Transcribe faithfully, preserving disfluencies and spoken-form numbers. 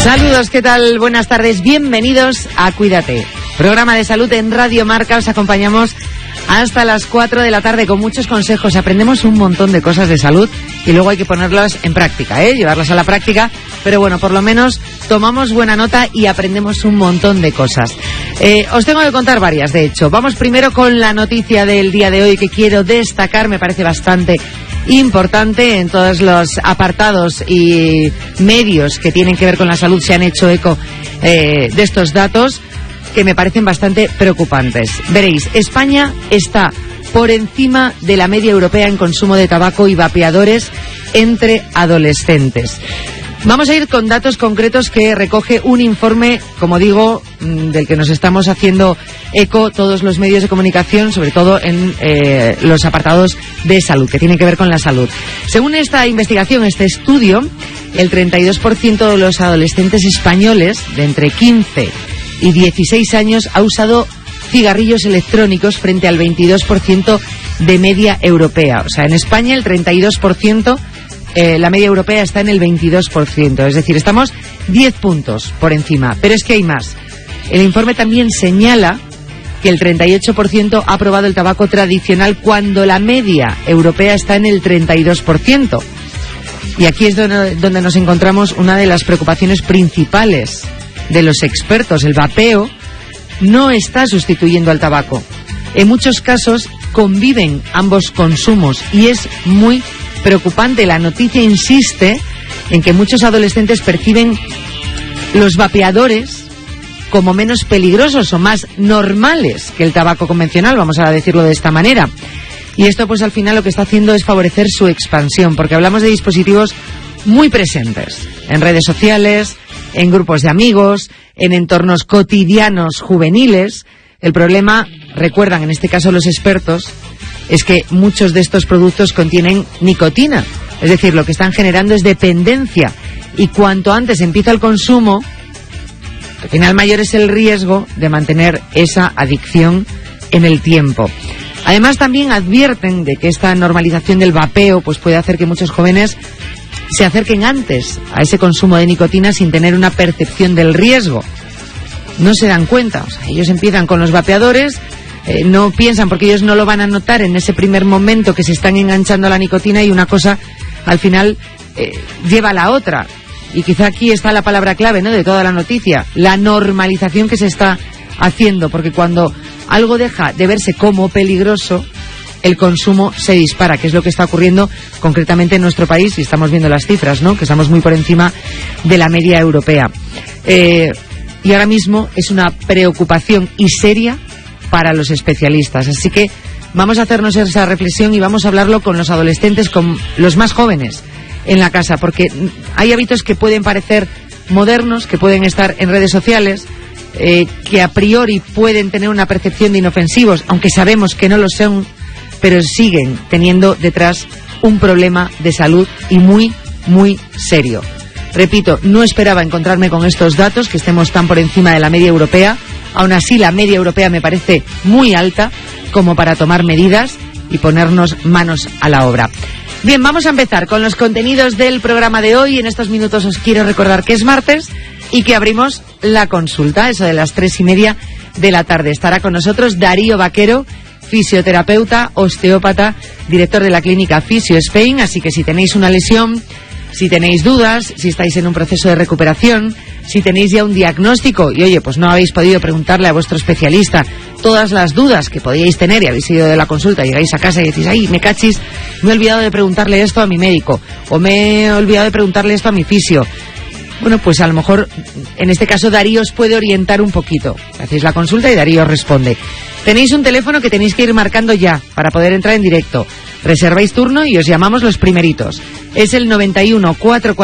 Saludos, ¿qué tal? Buenas tardes, bienvenidos a Cuídate, programa de salud en Radio Marca. Os acompañamos hasta las cuatro de la tarde con muchos consejos. Aprendemos un montón de cosas de salud y luego hay que ponerlas en práctica, ¿eh? Llevarlas a la práctica, pero bueno, por lo menos tomamos buena nota y aprendemos un montón de cosas. Eh, os tengo que contar varias, de hecho. Vamos primero con la noticia del día de hoy que quiero destacar, me parece bastante importante. En todos los apartados y medios que tienen que ver con la salud se han hecho eco eh, de estos datos que me parecen bastante preocupantes. Veréis, España está por encima de la media europea en consumo de tabaco y vapeadores entre adolescentes. Vamos a ir con datos concretos que recoge un informe, como digo, del que nos estamos haciendo eco todos los medios de comunicación, sobre todo en eh, los apartados de salud, que tienen que ver con la salud. Según esta investigación, este estudio, el treinta y dos por ciento de los adolescentes españoles de entre quince y dieciséis años ha usado cigarrillos electrónicos frente al veintidós por ciento de media europea. O sea, en España el treinta y dos por ciento, eh, la media europea está en el veintidós por ciento. Es decir, estamos diez puntos por encima. Pero es que hay más. El informe también señala que el treinta y ocho por ciento ha probado el tabaco tradicional cuando la media europea está en el treinta y dos por ciento. Y aquí es donde, donde nos encontramos una de las preocupaciones principales de los expertos. El vapeo no está sustituyendo al tabaco. En muchos casos conviven ambos consumos y es muy preocupante. La noticia insiste en que muchos adolescentes perciben los vapeadores como menos peligrosos o más normales que el tabaco convencional, vamos a decirlo de esta manera. Y esto pues al final lo que está haciendo es favorecer su expansión, porque hablamos de dispositivos muy presentes en redes sociales, en grupos de amigos, en entornos cotidianos juveniles. El problema, recuerdan en este caso los expertos, es que muchos de estos productos contienen nicotina. Es decir, lo que están generando es dependencia. Y cuanto antes empieza el consumo, al final mayor es el riesgo de mantener esa adicción en el tiempo. Además, también advierten de que esta normalización del vapeo pues puede hacer que muchos jóvenes se acerquen antes a ese consumo de nicotina sin tener una percepción del riesgo. No se dan cuenta. O sea, ellos empiezan con los vapeadores, eh, no piensan, porque ellos no lo van a notar en ese primer momento que se están enganchando a la nicotina, y una cosa al final eh, lleva a la otra. Y quizá aquí está la palabra clave, ¿no?, de toda la noticia, la normalización que se está haciendo, porque cuando algo deja de verse como peligroso, el consumo se dispara, que es lo que está ocurriendo concretamente en nuestro país, y estamos viendo las cifras, ¿no?, que estamos muy por encima de la media europea. Eh, y ahora mismo es una preocupación y seria para los especialistas. Así que vamos a hacernos esa reflexión y vamos a hablarlo con los adolescentes, con los más jóvenes en la casa, porque hay hábitos que pueden parecer modernos, que pueden estar en redes sociales, eh, que a priori pueden tener una percepción de inofensivos, aunque sabemos que no lo son, pero siguen teniendo detrás un problema de salud y muy, muy serio. Repito, no esperaba encontrarme con estos datos, que estemos tan por encima de la media europea. Aún así, la media europea me parece muy alta como para tomar medidas y ponernos manos a la obra. Bien, vamos a empezar con los contenidos del programa de hoy. En estos minutos os quiero recordar que es martes y que abrimos la consulta, eso de las tres y media de la tarde. Estará con nosotros Darío Vaquero, fisioterapeuta, osteópata, director de la clínica Fisio Spain. Así que si tenéis una lesión, si tenéis dudas, si estáis en un proceso de recuperación, si tenéis ya un diagnóstico y oye, pues no habéis podido preguntarle a vuestro especialista todas las dudas que podíais tener y habéis ido de la consulta, llegáis a casa y decís, ay, me cachis, me he olvidado de preguntarle esto a mi médico, o me he olvidado de preguntarle esto a mi fisio. Bueno, pues a lo mejor en este caso Darío os puede orientar un poquito. Hacéis la consulta y Darío os responde. Tenéis un teléfono que tenéis que ir marcando ya para poder entrar en directo. Reserváis turno y os llamamos los primeritos. Es el noventa y uno cuatro